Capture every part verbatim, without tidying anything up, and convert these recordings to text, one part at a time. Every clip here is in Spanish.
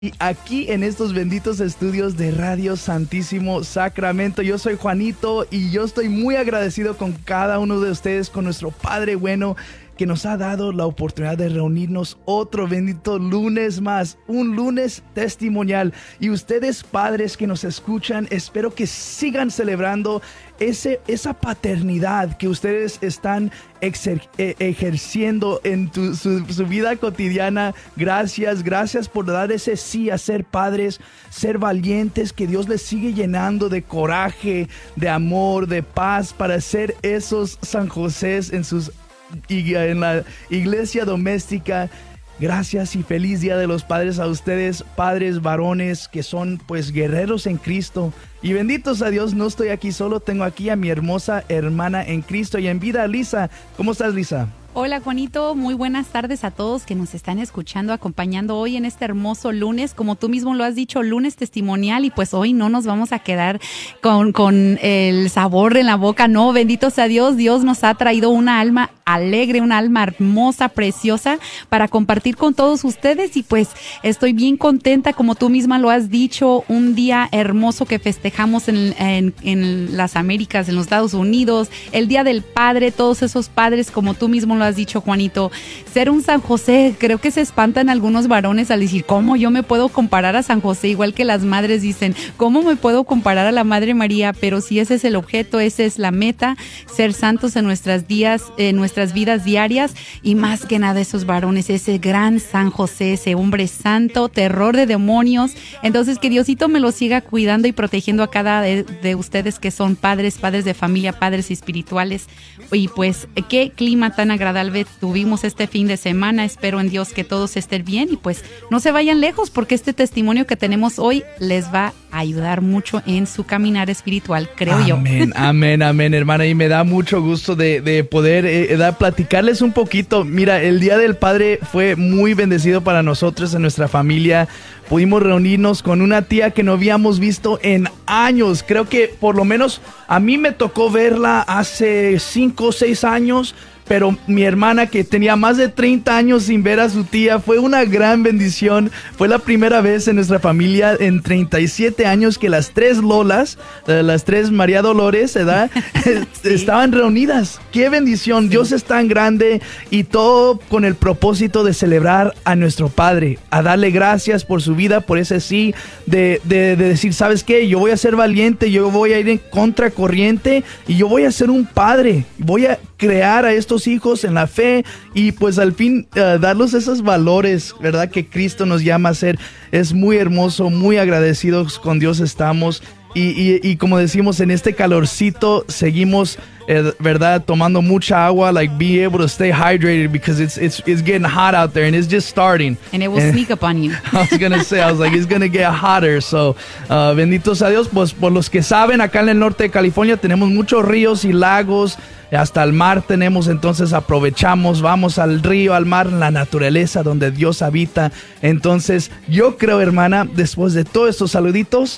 Y aquí en estos benditos estudios de Radio Santísimo Sacramento, yo soy Juanito y yo estoy muy agradecido con cada uno de ustedes, con nuestro Padre bueno, que nos ha dado la oportunidad de reunirnos otro bendito lunes más, un lunes testimonial. Y ustedes, padres que nos escuchan, espero que sigan celebrando ese, esa paternidad que ustedes están exer, eh, ejerciendo en tu, su, su vida cotidiana. Gracias, gracias por dar ese sí a ser padres, ser valientes, que Dios les sigue llenando de coraje, de amor, de paz, para ser esos San Josés en sus y en la iglesia doméstica. Gracias y feliz Día de los Padres a ustedes, padres varones que son pues guerreros en Cristo. Y benditos a Dios, no estoy aquí solo, tengo aquí a mi hermosa hermana en Cristo y en vida, Lisa. ¿Cómo estás, Lisa? Hola, Juanito, muy buenas tardes a todos que nos están escuchando, acompañando hoy en este hermoso lunes, como tú mismo lo has dicho, lunes testimonial, y pues hoy no nos vamos a quedar con, con el sabor en la boca, no, benditos a Dios, Dios nos ha traído una alma alegre, una alma hermosa, preciosa, para compartir con todos ustedes, y pues estoy bien contenta, como tú misma lo has dicho, un día hermoso que festejamos en, en, en las Américas, en los Estados Unidos, el Día del Padre, todos esos padres, como tú mismo lo has dicho, Juanito, ser un San José, creo que se espantan algunos varones al decir, ¿cómo yo me puedo comparar a San José? Igual que las madres dicen, ¿cómo me puedo comparar a la Madre María? Pero si ese es el objeto, esa es la meta, ser santos en nuestras días, en nuestras vidas diarias, y más que nada esos varones, ese gran San José, ese hombre santo, terror de demonios. Entonces que Diosito me lo siga cuidando y protegiendo a cada de, de ustedes que son padres, padres de familia, padres espirituales. Y pues qué clima tan agradable tuvimos este fin de semana. Espero en Dios que todos estén bien y pues no se vayan lejos, porque este testimonio que tenemos hoy les va a ayudar mucho en su caminar espiritual, creo amén, yo. Amén, amén, amén, hermana, y me da mucho gusto de, de poder eh, da, platicarles un poquito. Mira, el Día del Padre fue muy bendecido para nosotros, en nuestra familia. Pudimos reunirnos con una tía que no habíamos visto en años. Creo que por lo menos a mí me tocó verla hace cinco o seis años, pero mi hermana, que tenía más de treinta años sin ver a su tía, fue una gran bendición. Fue la primera vez en nuestra familia en treinta y siete años que las tres Lolas, las tres María Dolores, ¿verdad? Sí. Estaban reunidas. ¡Qué bendición! Sí. Dios es tan grande, y todo con el propósito de celebrar a nuestro Padre, a darle gracias por su vida, por ese sí, de, de, de decir, ¿sabes qué? Yo voy a ser valiente, yo voy a ir en contracorriente y yo voy a ser un padre. Voy a crear a estos hijos en la fe y pues al fin uh, darles esos valores, ¿verdad? Que Cristo nos llama a ser. Es muy hermoso, muy agradecidos con Dios estamos. Y, y, y como decimos, en este calorcito seguimos, eh, ¿verdad? Tomando mucha agua, like be able to stay hydrated because it's it's it's getting hot out there and it's just starting. And it will and sneak up on you. I was gonna say, I was like, it's gonna get hotter. So, uh, benditos a Dios. Pues por los que saben, acá en el norte de California tenemos muchos ríos y lagos. Hasta el mar tenemos, entonces aprovechamos, vamos al río, al mar, la naturaleza donde Dios habita. Entonces, yo creo, hermana, después de todos estos saluditos,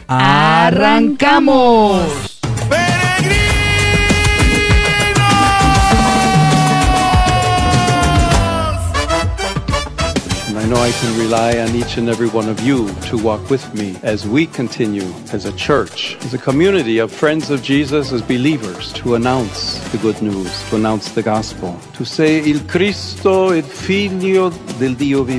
¡arrancamos! I know I can rely on each and every one of you to walk with me as we continue as a church, as a community of friends of Jesus, as believers, to announce the good news, to announce the gospel, to say, Il Cristo, il Figlio del Dio vivo.